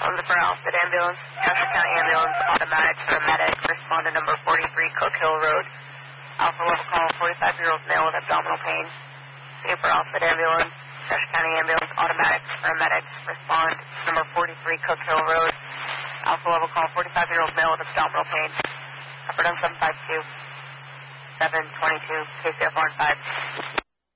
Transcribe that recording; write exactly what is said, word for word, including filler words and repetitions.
On the Alfred ambulance, Cheshire County ambulance, automatic paramedic, respond to number forty-three Cook Hill Road. Alpha level call, forty-five-year-old male with abdominal pain. Super Alfred ambulance, Cheshire County ambulance, automatic paramedic, respond to number forty-three Cook Hill Road. Alpha level call, forty-five-year-old male with abdominal pain. Upper down seven five two, seven twenty-two, K C F one five.